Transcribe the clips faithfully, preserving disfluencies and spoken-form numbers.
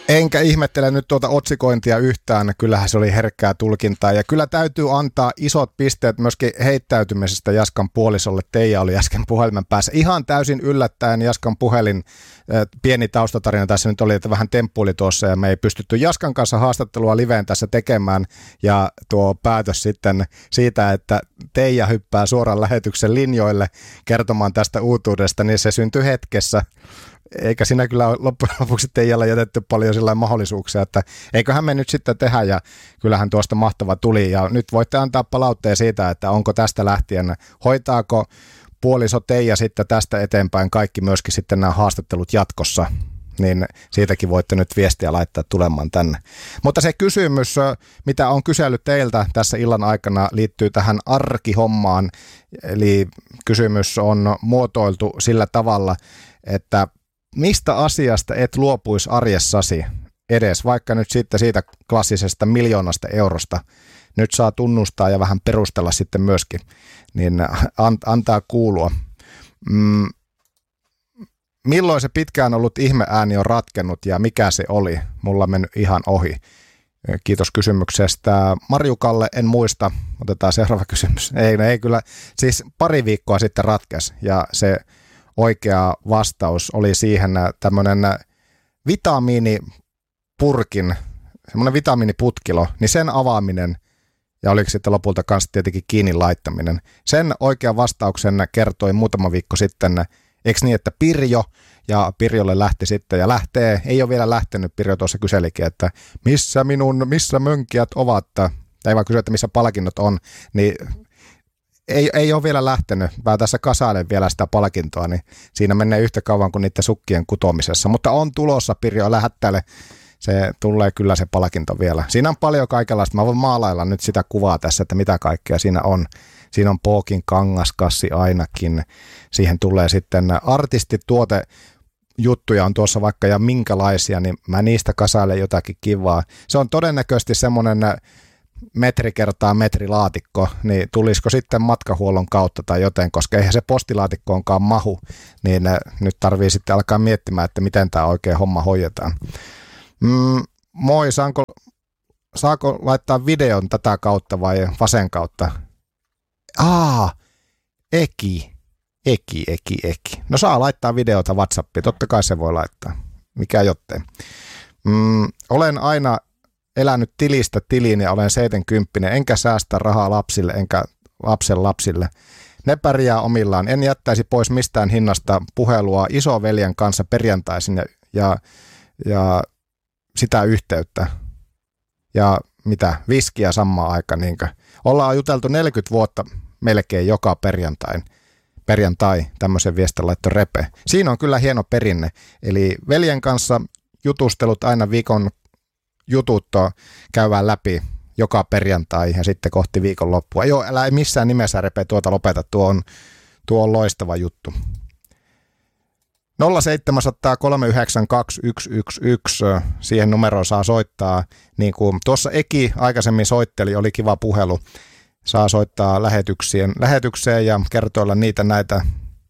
Enkä ihmettele nyt tuota otsikointia yhtään, kyllähän se oli herkkää tulkintaa ja kyllä täytyy antaa isot pisteet myöskin heittäytymisestä Jaskan puolisolle. Teija oli äsken puhelimen päässä. Ihan täysin yllättäen Jaskan puhelin, pieni taustatarina tässä nyt oli, että vähän temppuili tuossa ja me ei pystytty Jaskan kanssa haastattelua liveen tässä tekemään ja tuo päätös sitten siitä, että Teija hyppää suoraan lähetyksen linjoille kertomaan tästä uutuudesta, niin se syntyi hetkessä. Eikä siinä kyllä loppujen lopuksi Teijalle jätetty paljon sillä mahdollisuuksia, että eiköhän me nyt sitten tehdä ja kyllähän tuosta mahtava tuli ja nyt voitte antaa palautteen siitä, että onko tästä lähtien, hoitaako puoliso Teija sitten tästä eteenpäin kaikki myöskin sitten nämä haastattelut jatkossa, niin siitäkin voitte nyt viestiä laittaa tulemaan tänne. Mutta se kysymys, mitä on kysellyt teiltä tässä illan aikana, liittyy tähän arkihommaan, eli kysymys on muotoiltu sillä tavalla, että mistä asiasta et luopuisi arjessasi edes, vaikka nyt sitten siitä klassisesta miljoonasta eurosta, nyt saa tunnustaa ja vähän perustella sitten myöskin, niin antaa kuulua. Mm, milloin se pitkään ollut ihmeääni on ratkennut ja mikä se oli? Mulla on mennyt ihan ohi. Kiitos kysymyksestä. Marjukalle en muista. Otetaan seuraava kysymys. Ei, ei kyllä. Siis pari viikkoa sitten ratkesi ja se oikea vastaus oli siihen tämmöinen vitamiinipurkin, semmoinen vitamiiniputkilo, niin sen avaaminen ja oliko sitten lopulta kanssa tietenkin kiinni laittaminen. Sen oikean vastauksen kertoi muutama viikko sitten, eikö niin, että Pirjo, ja Pirjolle lähti sitten, ja lähtee, ei ole vielä lähtenyt, Pirjo tuossa kyselikin, että missä minun, missä mönkijät ovat, tai vaan kysyä, että missä palkinnot on, niin ei, ei ole vielä lähtenyt, mä tässä kasailen vielä sitä palkintoa, niin siinä menee yhtä kauan kuin niiden sukkien kutomisessa, mutta on tulossa Pirjo, lähettäle. Se tulee kyllä se palkinto vielä. Siinä on paljon kaikenlaista. Mä voin maalailla nyt sitä kuvaa tässä, että mitä kaikkea siinä on. Siinä on Pookin kangaskassi ainakin. Siihen tulee sitten artistituote juttuja on tuossa vaikka ja minkälaisia, niin mä niistä kasailen jotakin kivaa. Se on todennäköisesti semmoinen metri kertaa metrilaatikko, niin tulisiko sitten matkahuollon kautta tai joten, koska eihän se postilaatikkoonkaan mahu, niin nyt tarvii sitten alkaa miettimään, että miten tämä oikein homma hoidetaan. Mm, moi, saanko, saako laittaa videon tätä kautta vai vasen kautta? Aa, eki, eki, eki, eki. No saa laittaa videota WhatsAppiin, totta kai se voi laittaa, mikä jottei. Mm, olen aina elänyt tilistä tiliin ja olen seitsemänkymmentä, enkä säästä rahaa lapsille enkä lapsen lapsille. Ne pärjää omillaan. En jättäisi pois mistään hinnasta puhelua isoveljen kanssa perjantaisin ja, ja, ja sitä yhteyttä. Ja mitä, viskiä samaan aikaan. Niinkö? Ollaan juteltu neljäkymmentä vuotta melkein joka perjantain. Perjantai, tämmöisen viestin laitto Repe. Siinä on kyllä hieno perinne. Eli veljen kanssa jutustelut aina viikon jututtua käydään läpi joka perjantai ja sitten kohti viikon loppua. Joo, älä missään nimessä Repe tuota lopeta, tuo on, tuo on loistava juttu. nolla seitsemän nolla nolla kolme yhdeksän kaksi yksi yksi yksi, siihen numeroon saa soittaa, niin kuin tuossa Eki aikaisemmin soitteli, oli kiva puhelu, saa soittaa lähetyksien, lähetykseen ja kertoilla niitä näitä,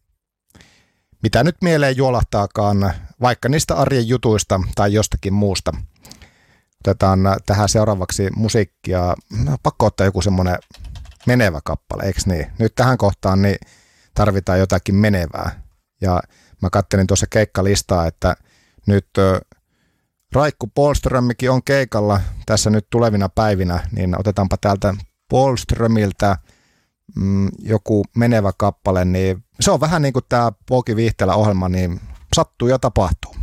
mitä nyt mieleen juolahtaakaan, vaikka niistä arjen jutuista tai jostakin muusta. Otetaan tähän seuraavaksi musiikkia, no, pakko ottaa joku semmoinen menevä kappale, eikö niin? Nyt tähän kohtaan niin tarvitaan jotakin menevää ja mä katselin tuossa keikkalistaa, että nyt Raikku Polströmmikin on keikalla tässä nyt tulevina päivinä, niin otetaanpa täältä Polströmiltä mm, joku menevä kappale, niin se on vähän niin kuin tämä Pooki Viihteellä ohjelma, niin sattuu ja tapahtuu.